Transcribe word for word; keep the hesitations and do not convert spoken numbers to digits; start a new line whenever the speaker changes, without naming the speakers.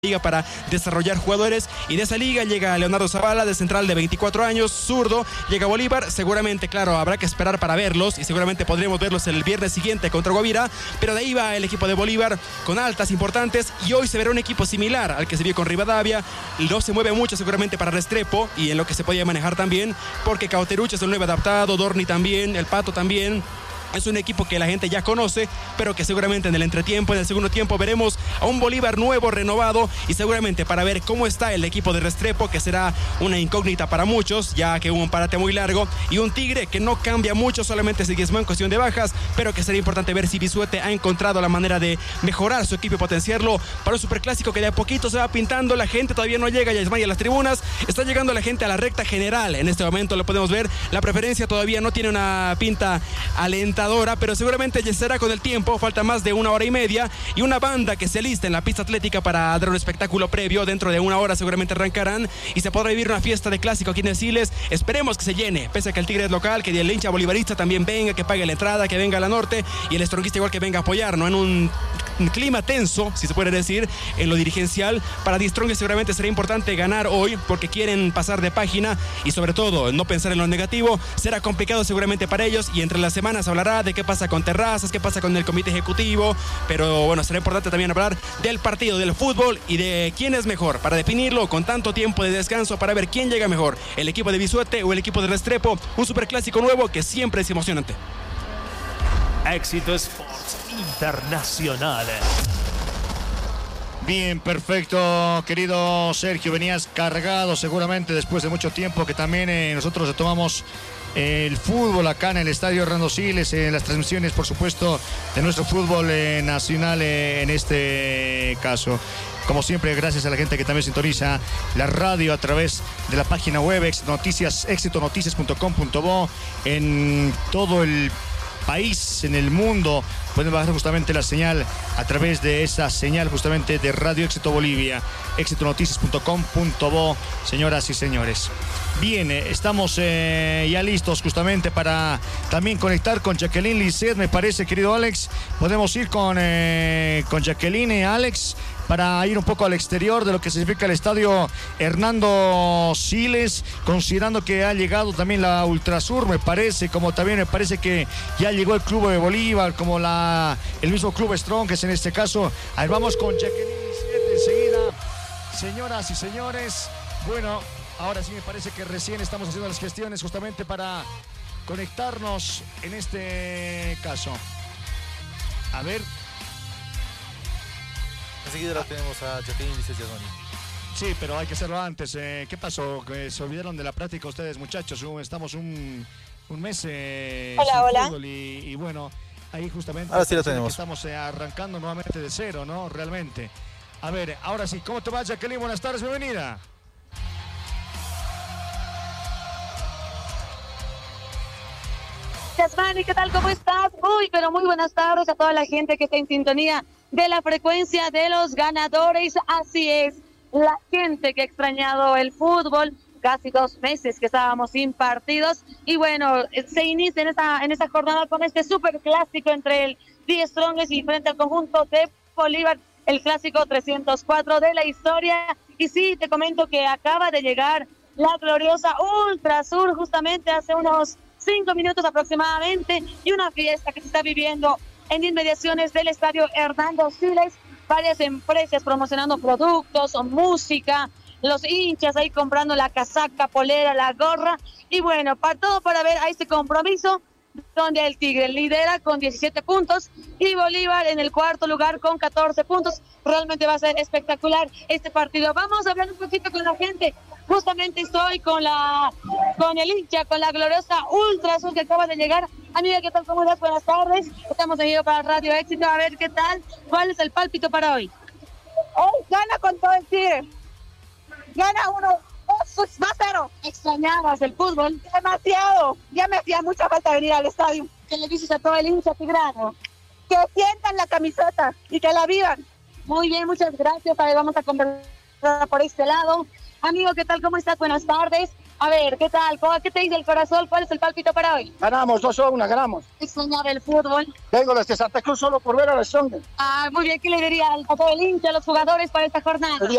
liga para desarrollar jugadores, y de esa liga llega Leonardo Zavala, de central de veinticuatro años, zurdo, llega Bolívar. Seguramente, claro, habrá que esperar para verlos y seguramente podremos verlos el viernes siguiente contra Guavira, pero de ahí va el equipo de Bolívar con altas importantes, y hoy se verá un equipo similar al que se vio con Rivadavia. No se mueve mucho seguramente para Restrepo y en lo que se podía manejar también, porque Cauterucho es el nuevo adaptado, Dorni también, el Pato también. Es un equipo que la gente ya conoce, pero que seguramente en el entretiempo, en el segundo tiempo, veremos a un Bolívar nuevo, renovado, y seguramente para ver cómo está el equipo de Restrepo, que será una incógnita para muchos, ya que hubo un parate muy largo, y un Tigre que no cambia mucho, solamente se diezmó en cuestión de bajas, pero que será importante ver si Bisuete ha encontrado la manera de mejorar su equipo y potenciarlo para un superclásico que de a poquito se va pintando. La gente todavía no llega, ya desmaya las tribunas, está llegando la gente a la recta general. En este momento lo podemos ver, la preferencia todavía no tiene una pinta alentadora, pero seguramente ya será con el tiempo. Falta más de una hora y media y una banda que se alista en la pista atlética para dar un espectáculo previo. Dentro de una hora seguramente arrancarán y se podrá vivir una fiesta de clásico aquí en el Siles. Esperemos que se llene, pese a que el Tigre es local, que el hincha bolivarista también venga, que pague la entrada, que venga a la norte, y el estronguista igual que venga a apoyar, ¿no? En un clima tenso, si se puede decir, en lo dirigencial. Para Die Strongest seguramente será importante ganar hoy, porque quieren pasar de página y sobre todo no pensar en lo negativo. Será complicado seguramente para ellos, y entre las semanas hablará de qué pasa con Terrazas, qué pasa con el comité ejecutivo, pero bueno, será importante también hablar del partido, del fútbol y de quién es mejor, para definirlo con tanto tiempo de descanso, para ver quién llega mejor, el equipo de Bisuete o el equipo de Restrepo. Un superclásico nuevo que siempre es emocionante.
Éxito Sports Internacional.
Bien, perfecto, querido Sergio. Venías cargado seguramente después de mucho tiempo que también eh, nosotros retomamos eh, el fútbol acá en el Estadio Hernando Siles, en eh, las transmisiones, por supuesto, de nuestro fútbol eh, nacional eh, en este caso. Como siempre, gracias a la gente que también sintoniza la radio a través de la página web Éxito Noticias, éxito noticias punto com punto bo, en todo el país, en el mundo. Pueden bajar justamente la señal a través de esa señal justamente de Radio Éxito Bolivia, éxito noticias punto com punto bo, señoras y señores. Bien, eh, estamos eh, ya listos justamente para también conectar con Jacqueline Lisset, me parece, querido Alex. Podemos ir con, eh, con Jacqueline, eh, Alex, para ir un poco al exterior de lo que significa el estadio Hernando Siles, considerando que ha llegado también la Ultrasur, me parece, como también me parece que ya llegó el Club de Bolívar, como la, el mismo Club Strong, que es en este caso. Ahí vamos con Jacqueline Lisset enseguida. Señoras y señores, bueno, ahora sí me parece que recién estamos haciendo las gestiones justamente para conectarnos en este caso. A ver.
Enseguida la tenemos a Jacqueline Lisset Giannoni.
Sí, pero hay que hacerlo antes. Eh, ¿Qué pasó? ¿Se olvidaron de la práctica ustedes, muchachos? Estamos un, un mes eh,
hola,
sin
hola.
fútbol y, y bueno, ahí justamente
ahora sí la tenemos.
Estamos eh, arrancando nuevamente de cero, ¿no? Realmente. A ver, ahora sí, ¿cómo te va, Jacqueline? Buenas tardes, bienvenida.
Yasmani, ¿qué tal? ¿Cómo estás? Muy, pero muy buenas tardes a toda la gente que está en sintonía de la frecuencia de los ganadores. Así es, la gente que ha extrañado el fútbol, casi dos meses que estábamos sin partidos, y bueno, se inicia en esta, en esta jornada con este súper clásico entre el Die Strongest y frente al conjunto de Bolívar, el clásico trescientos cuatro de la historia. Y sí, te comento que acaba de llegar la gloriosa Ultrasur justamente hace unos cinco minutos aproximadamente, y una fiesta que se está viviendo en inmediaciones del estadio Hernando Siles. Varias empresas promocionando productos o música, los hinchas ahí comprando la casaca, polera, la gorra, y bueno, para todo para ver a este compromiso donde el Tigre lidera con diecisiete puntos y Bolívar en el cuarto lugar con catorce puntos. Realmente va a ser espectacular este partido. Vamos a hablar un poquito con la gente. Justamente estoy con la con el hincha, con la gloriosa Ultrasur que acaba de llegar. Amiga, ¿qué tal? ¿Cómo estás? Buenas tardes. Estamos venidos para Radio Éxito. A ver qué tal. ¿Cuál es el pálpito para hoy?
Hoy gana con todo el Tigre. Gana uno, dos, más cero.
¿Extrañabas el fútbol?
Demasiado. Ya me hacía mucha falta venir al estadio.
¿Qué le dices a todo el hincha tigrano?
Que sientan la camiseta y que la vivan.
Muy bien, muchas gracias. Ahí vamos a conversar por este lado. Amigo, ¿qué tal? ¿Cómo estás? Buenas tardes. A ver, ¿qué tal? ¿Cómo- ¿Qué te dice el corazón? ¿Cuál es el palpito para hoy?
Ganamos, dos a uno, ganamos.
Extrañaba el fútbol.
Vengo desde Santa Cruz solo por ver a la Stronger.
Ah, muy bien, ¿qué le diría al- a todo el hincha, a los jugadores para esta jornada?